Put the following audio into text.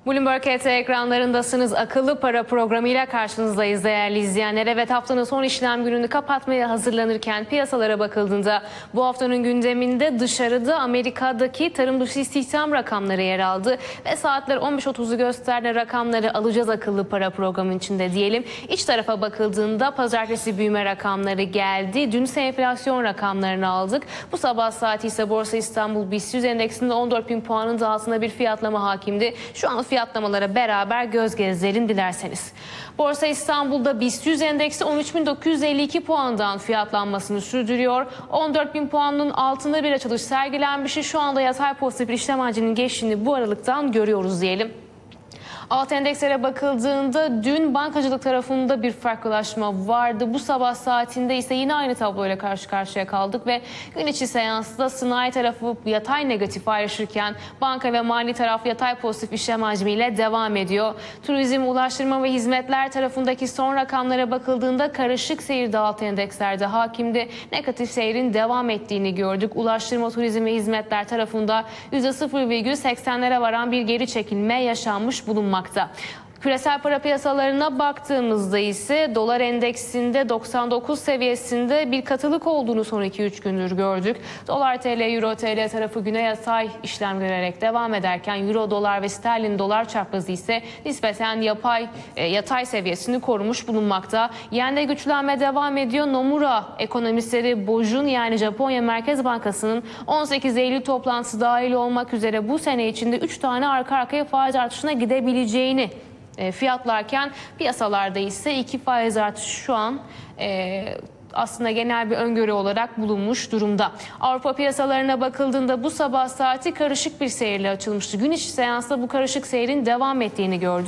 Bloomberg HT ekranlarındasınız. Akıllı Para programıyla karşınızdayız değerli izleyenler. Evet, haftanın son işlem gününü kapatmaya hazırlanırken piyasalara bakıldığında bu haftanın gündeminde dışarıda Amerika'daki tarım dışı istihdam rakamları yer aldı. Ve saatler 15.30'u gösterdiğinde rakamları alacağız Akıllı Para programının içinde diyelim. İç tarafa bakıldığında pazartesi büyüme rakamları geldi. Dün ise enflasyon rakamlarını aldık. Bu sabah saati ise Borsa İstanbul BIST 100 endeksinde 14.000 puanın da altında bir fiyatlama hakimdi. Şu an fiyatlamalara beraber göz gezdirelim dilerseniz. Borsa İstanbul'da BIST 100 endeksi 13.952 puandan fiyatlanmasını sürdürüyor. 14.000 puanın altında bir açılış sergilenmişti. Şu anda yatay pozitif bir işlem hacminin geçtiğini bu aralıktan görüyoruz diyelim. Alt endekslere bakıldığında dün bankacılık tarafında bir farklılaşma vardı. Bu sabah saatinde ise yine aynı tabloyla karşı karşıya kaldık ve gün içi seansta sanayi tarafı yatay negatif ayrışırken banka ve mali taraf yatay pozitif işlem hacmiyle devam ediyor. Turizm, ulaştırma ve hizmetler tarafındaki son rakamlara bakıldığında karışık seyirde alt endekslerde hakimdi. Negatif seyrin devam ettiğini gördük. Ulaştırma, turizm ve hizmetler tarafında %0,80'lere varan bir geri çekilme yaşanmış bulunmakta. Küresel para piyasalarına baktığımızda ise dolar endeksinde 99 seviyesinde bir katılık olduğunu son 2-3 gündür gördük. Dolar TL, Euro TL tarafı güne yatay işlem görerek devam ederken Euro dolar ve sterlin dolar çaprazı ise nispeten yatay seviyesini korumuş bulunmakta. Yen'de güçlenme devam ediyor. Nomura ekonomistleri BOJ'un yani Japonya Merkez Bankası'nın 18 Eylül toplantısı dahil olmak üzere bu sene içinde 3 tane arka arkaya faiz artışına gidebileceğini fiyatlarken piyasalarda ise 2 faiz artışı şu an aslında genel bir öngörü olarak bulunmuş durumda. Avrupa piyasalarına bakıldığında bu sabah saati karışık bir seyirle açılmıştı. Gün içi seansta bu karışık seyrin devam ettiğini gördük.